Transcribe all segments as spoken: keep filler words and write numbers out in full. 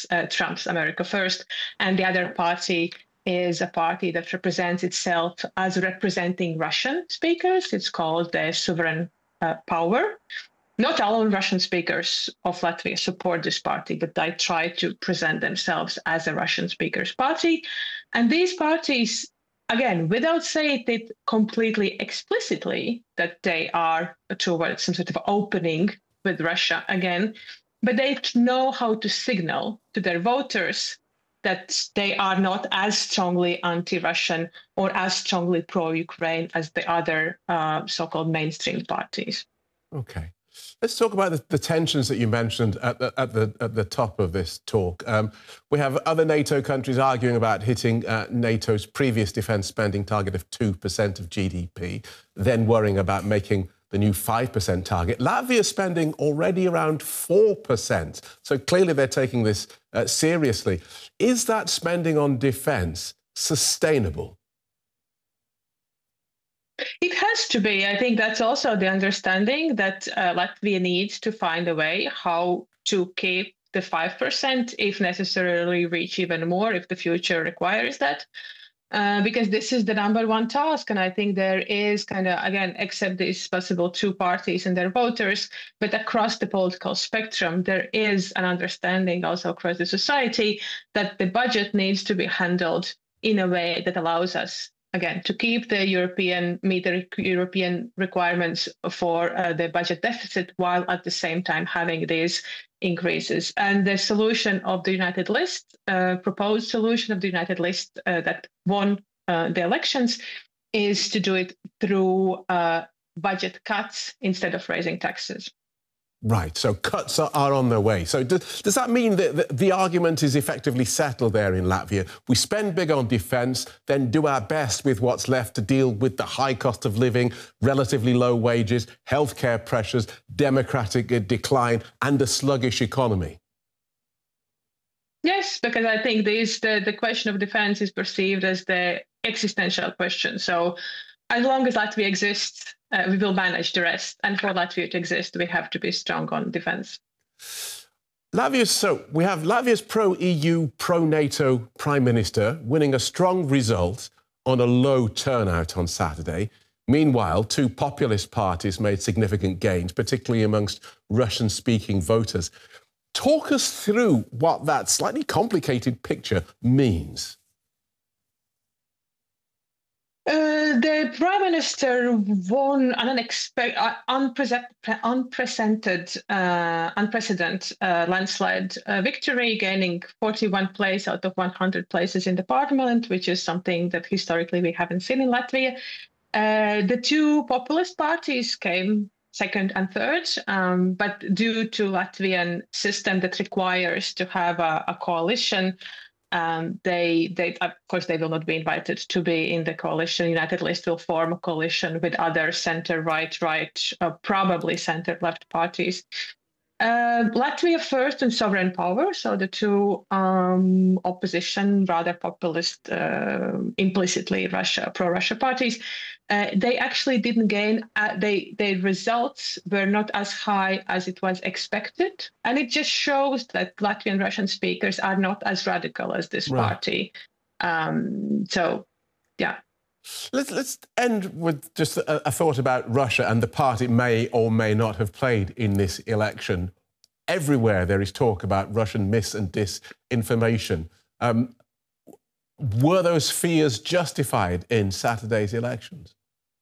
uh, Trump's America First, and the other party is a party that represents itself as representing Russian speakers. It's called the Sovereign uh, Power. Not all Russian speakers of Latvia support this party, but they try to present themselves as a Russian speakers party. And these parties, again, without saying it completely explicitly that they are towards some sort of opening with Russia again, but they know how to signal to their voters that they are not as strongly anti-Russian or as strongly pro-Ukraine as the other uh, so-called mainstream parties. Okay. Let's talk about the, the tensions that you mentioned at the, at the, at the top of this talk. Um, we have other NATO countries arguing about hitting uh, NATO's previous defence spending target of two percent of G D P, then worrying about making the new five percent target. Latvia spending already around four percent. So clearly they're taking this uh, seriously. Is that spending on defence sustainable? It has to be. I think that's also the understanding that uh, Latvia needs to find a way how to keep the five percent, if necessarily reach even more, if the future requires that. Uh, because this is the number one task. And I think there is kind of, again, except these possible two parties and their voters, but across the political spectrum, there is an understanding also across the society that the budget needs to be handled in a way that allows us, again, to keep the European, meet the European requirements for uh, the budget deficit, while at the same time having these increases. And the solution of the United List, uh, proposed solution of the United List uh, that won uh, the elections, is to do it through uh, budget cuts instead of raising taxes. Right, so cuts are, are on their way. So does, does that mean that the, the argument is effectively settled there in Latvia? We spend big on defence, then do our best with what's left to deal with the high cost of living, relatively low wages, healthcare pressures, democratic decline and a sluggish economy? Yes, because I think this, the, the question of defence is perceived as the existential question. So as long as Latvia exists, uh, we will manage the rest. And for Latvia to exist, we have to be strong on defence. Latvia, so we have Latvia's pro-E U, pro-NATO Prime Minister winning a strong result on a low turnout on Saturday. Meanwhile, two populist parties made significant gains, particularly amongst Russian-speaking voters. Talk us through what that slightly complicated picture means. Uh, the Prime Minister won an unexpected, uh, unprecedented, uh, unprecedented uh, landslide uh, victory, gaining forty-one places out of one hundred places in the parliament, which is something that historically we haven't seen in Latvia. Uh, the two populist parties came second and third, um, but due to Latvian system that requires to have a, a coalition, Um, they, they, of course, they will not be invited to be in the coalition. United List will form a coalition with other center, right, right, uh, probably center left parties. Uh, Latvia First and Sovereign Power, so the two um, opposition, rather populist, uh, implicitly Russia, pro-Russia parties, uh, they actually didn't gain. Uh, they their results were not as high as it was expected, and it just shows that Latvian Russian speakers are not as radical as this Right. party. Um, so, yeah. Let's, let's end with just a, a thought about Russia and the part it may or may not have played in this election. Everywhere there is talk about Russian mis- and disinformation. Um, were those fears justified in Saturday's elections?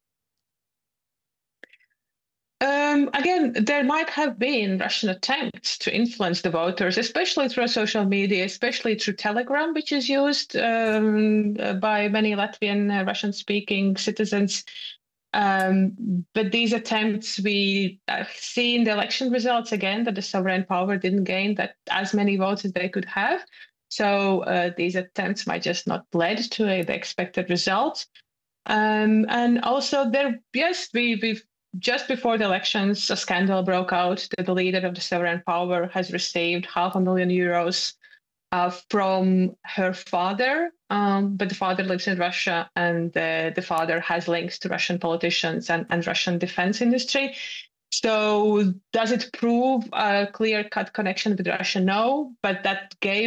Um, again, there might have been Russian attempts to influence the voters, especially through social media, especially through Telegram, which is used um, by many Latvian uh, Russian-speaking citizens. Um, but these attempts, we uh, see in the election results again that the Sovereign Power didn't gain that as many votes as they could have. So uh, these attempts might just not lead to uh, the expected results. Um, and also there, yes, we, we've just before the elections, a scandal broke out that the leader of the Sovereign Power has received half a million euros uh, from her father. Um, but the father lives in Russia, and uh, the father has links to Russian politicians and, and Russian defense industry. So does it prove a clear-cut connection with Russia? No, but that gave